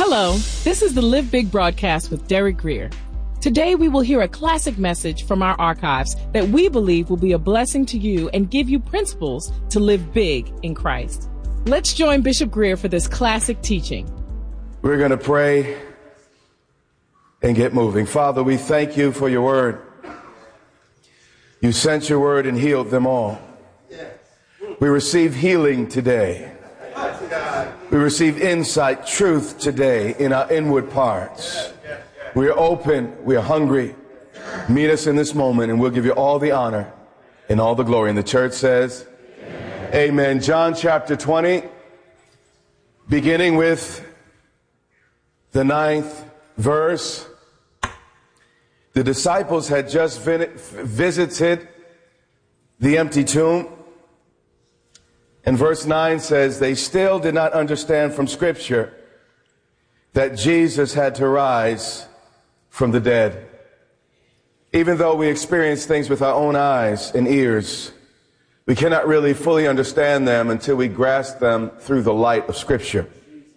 Hello, this is the Live Big broadcast with Derek Greer. Today we will hear a classic message from our archives that we believe will be a blessing to you and give you principles to live big in Christ. Let's join Bishop Greer for this classic teaching. We're going to pray and get moving. Father, we thank you for your word. You sent your word and healed them all. We receive healing today. We receive insight, truth today in our inward parts. We are open. We are hungry. Meet us in this moment and we'll give you all the honor and all the glory. And the church says, Amen. John chapter 20, beginning with the 9th verse. The disciples had just visited the empty tomb. And verse 9 says, they still did not understand from Scripture that Jesus had to rise from the dead. Even though we experience things with our own eyes and ears, we cannot really fully understand them until we grasp them through the light of Scripture.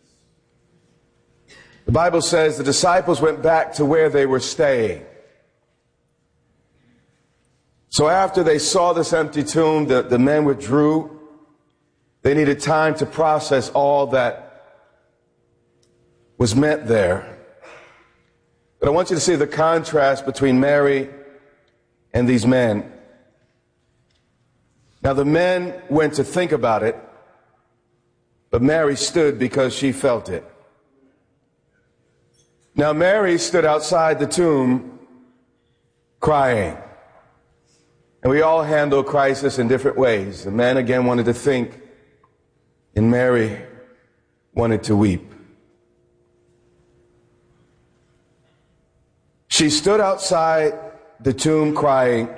The Bible says the disciples went back to where they were staying. So after they saw this empty tomb, the men withdrew. They needed time to process all that was meant there. But I want you to see the contrast between Mary and these men. Now the men went to think about it, but Mary stood because she felt it. Now Mary stood outside the tomb crying. And we all handle crisis in different ways. The men again wanted to think, and Mary wanted to weep. She stood outside the tomb crying.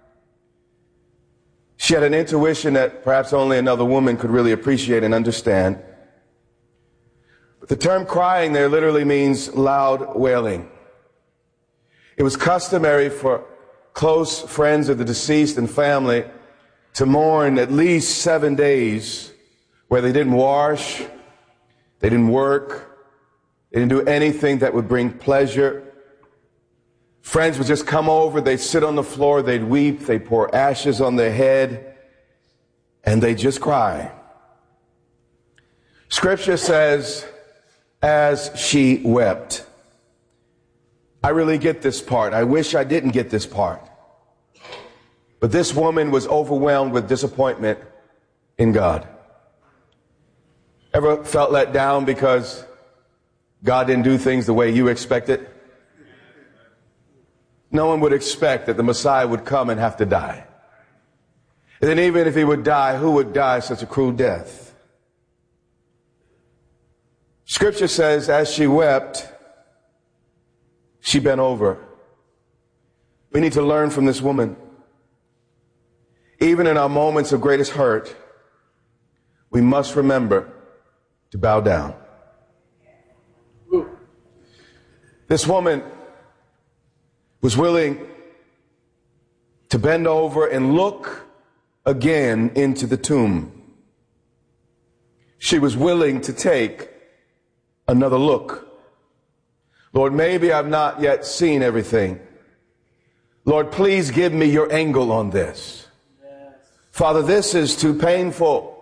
She had an intuition that perhaps only another woman could really appreciate and understand. But the term crying there literally means loud wailing. It was customary for close friends of the deceased and family to mourn at least 7 days where they didn't wash, they didn't work, they didn't do anything that would bring pleasure. Friends would just come over, they'd sit on the floor, they'd weep, they'd pour ashes on their head, and they'd just cry. Scripture says, as she wept. I really get this part. I wish I didn't get this part. But this woman was overwhelmed with disappointment in God. Ever felt let down because God didn't do things the way you expected? No one would expect that the Messiah would come and have to die. And then even if he would die, who would die such a cruel death? Scripture says, as she wept, she bent over. We need to learn from this woman. Even in our moments of greatest hurt, we must remember to bow down. This woman was willing to bend over and look again into the tomb. She was willing to take another look. Lord, maybe I've not yet seen everything. Lord, please give me your angle on this. Father, this is too painful.